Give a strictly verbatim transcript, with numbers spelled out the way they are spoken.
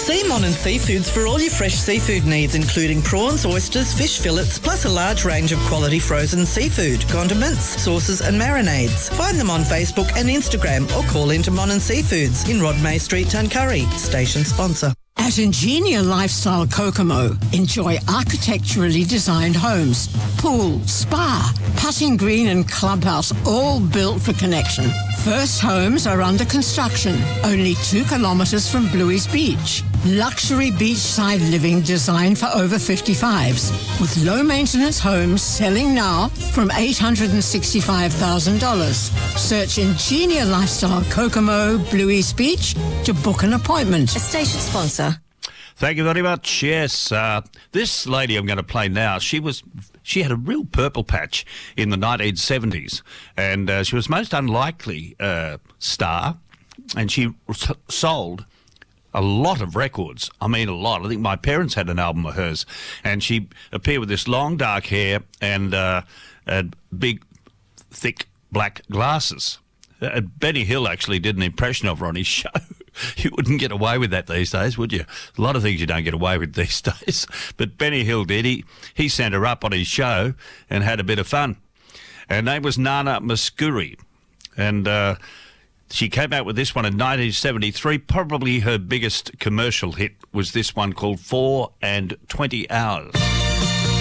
See Mon and Seafoods for all your fresh seafood needs, including prawns, oysters, fish fillets, plus a large range of quality frozen seafood, condiments, sauces and marinades. Find them on Facebook and Instagram or call into Mon and Seafoods in Rodmay Street, Tuncurry. Station sponsor. At Ingenia Lifestyle Kokomo, enjoy architecturally designed homes, pool, spa, putting green and clubhouse, all built for connection. First homes are under construction, only two kilometres from Bluey's Beach. Luxury beachside living designed for over fifty-fives, with low-maintenance homes selling now from eight hundred sixty-five thousand dollars. Search Ingenia Lifestyle Kokomo, Bluey's Beach to book an appointment. A station sponsor. Thank you very much. Yes, uh, this lady I'm going to play now, she was she had a real purple patch in the nineteen seventies, and uh, she was most unlikely uh, star, and she s- sold a lot of records. I mean, a lot. I think my parents had an album of hers, and she appeared with this long dark hair and uh, and big, thick black glasses. Uh, Benny Hill actually did an impression of her on his show. You wouldn't get away with that these days, would you? A lot of things you don't get away with these days. But Benny Hill did. He, he sent her up on his show and had a bit of fun. Her name was Nana Muscuri. And uh, she came out with this one in nineteen seventy-three. Probably her biggest commercial hit was this one called Four and Twenty Hours.